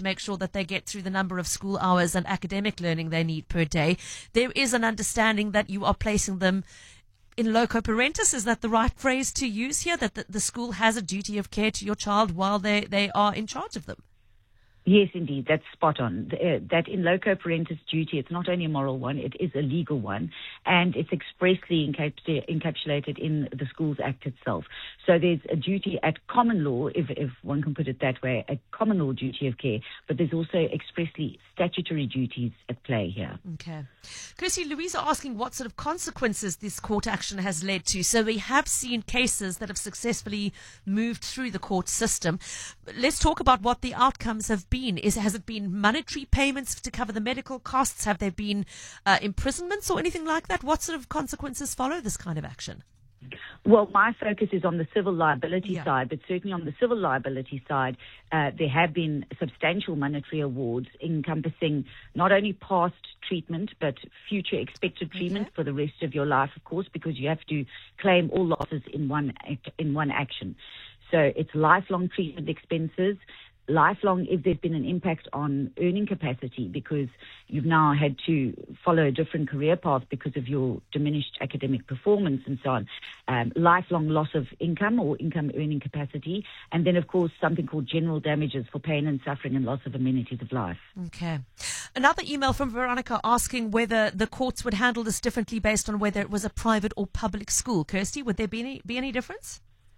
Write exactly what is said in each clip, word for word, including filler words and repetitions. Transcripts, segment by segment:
to make sure that they get through the number of school hours and academic learning they need per day. There is an understanding that you are placing them in loco parentis. Is that the right phrase to use here, that the, the school has a duty of care to your child while they, they are in charge of them? Yes, indeed, that's spot on. Uh, that in loco parentis duty, it's not only a moral one, it is a legal one, and it's expressly encaps- encapsulated in the Schools Act itself. So there's a duty at common law, if, if one can put it that way, a common law duty of care, but there's also expressly statutory duties at play here. Okay. Kirsty, Louisa asking what sort of consequences this court action has led to. So we have seen cases that have successfully moved through the court system. Let's talk about what the outcomes have been. Is has it been monetary payments to cover the medical costs? Have there been uh, imprisonments or anything like that? What sort of consequences follow this kind of action? Well, my focus is on the civil liability yeah. side, but certainly on the civil liability side, uh, there have been substantial monetary awards encompassing not only past treatment, but future expected treatment okay. for the rest of your life, of course, because you have to claim all losses in one act, in one action. So it's lifelong treatment expenses, lifelong if there's been an impact on earning capacity because you've now had to follow a different career path because of your diminished academic performance and so on, um, lifelong loss of income or income earning capacity, and then, of course, something called general damages for pain and suffering and loss of amenities of life. Okay. Another email from Veronica asking whether the courts would handle this differently based on whether it was a private or public school. Kirsty, would there be any, be any difference?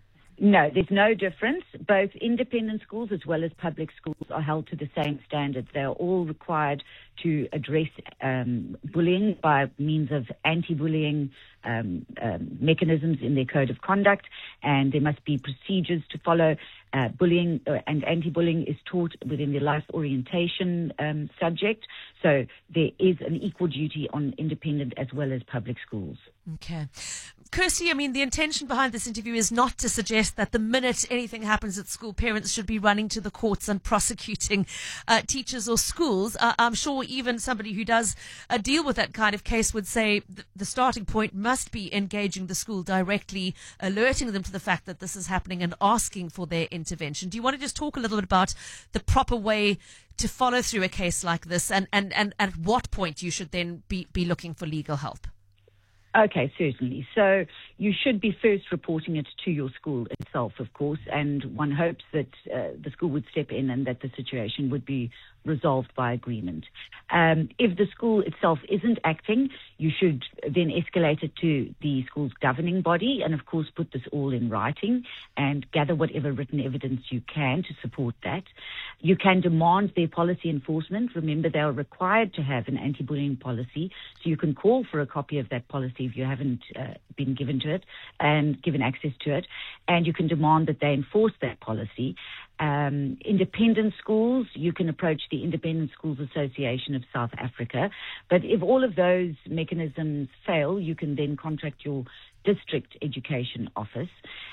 No, there's no difference. Both independent schools as well as public schools are held to the same standards. They are all required to address um, bullying by means of anti-bullying um, um, mechanisms in their code of conduct, and there must be procedures to follow. Uh, bullying uh, and anti-bullying is taught within the life orientation um, subject, so there is an equal duty on independent as well as public schools. Okay. Kirsty, I mean, the intention behind this interview is not to suggest that the minute anything happens at school, parents should be running to the courts and prosecuting uh, teachers or schools. Uh, I'm sure even somebody who does uh, deal with that kind of case would say th- the starting point must be engaging the school directly, alerting them to the fact that this is happening and asking for their intervention. Do you want to just talk a little bit about the proper way to follow through a case like this and, and, and at what point you should then be, be looking for legal help? Okay, certainly. So you should be first reporting it to your school itself, of course, and one hopes that uh, the school would step in and that the situation would be resolved by agreement. Um, if the school itself isn't acting, you should then escalate it to the school's governing body and, of course, put this all in writing and gather whatever written evidence you can to support that. You can demand their policy enforcement. Remember, they are required to have an anti-bullying policy, so you can call for a copy of that policy if you haven't uh, been given to it and given access to it, and you can demand that they enforce that policy. Um, independent schools, you can approach the Independent Schools Association of South Africa. But if all of those mechanisms fail, you can then contract your district education office.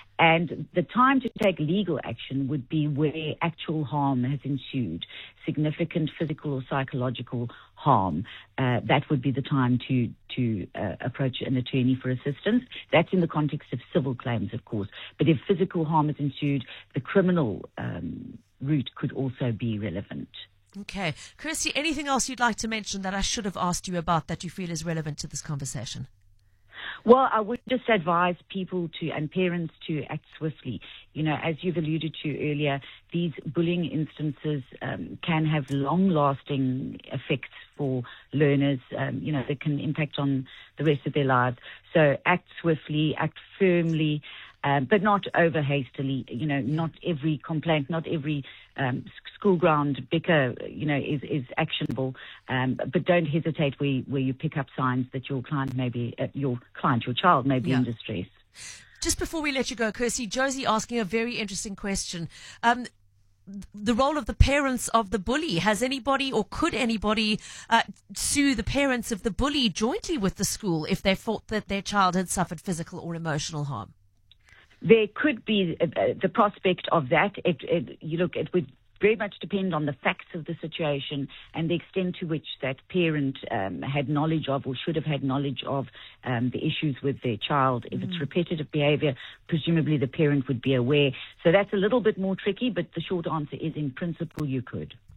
And the time to take legal action would be where actual harm has ensued, significant physical or psychological harm. Uh, that would be the time to to uh, approach an attorney for assistance. That's in the context of civil claims, of course. But if physical harm has ensued, the criminal um, route could also be relevant. Okay. Kirsty, anything else you'd like to mention that I should have asked you about that you feel is relevant to this conversation? Well, I would just advise people to and parents to act swiftly. You know, as you've alluded to earlier, these bullying instances um, can have long-lasting effects for learners, um, you know, that can impact on the rest of their lives. So act swiftly, act firmly, um, but not over hastily. You know, not every complaint, not every um, school ground bicker, you know, is, is actionable. Um, but don't hesitate where, where you pick up signs that your client may be, uh, your client, your child may be yeah. in distress. Just before we let you go, Kirsty, Josie asking a very interesting question. Um, the role of the parents of the bully. Has anybody or could anybody uh, sue the parents of the bully jointly with the school if they thought that their child had suffered physical or emotional harm? There could be uh, the prospect of that. It, it, you look, it would very much depend on the facts of the situation and the extent to which that parent um, had knowledge of or should have had knowledge of um, the issues with their child. If mm. it's repetitive behavior, presumably the parent would be aware. So that's a little bit more tricky, but the short answer is in principle you could.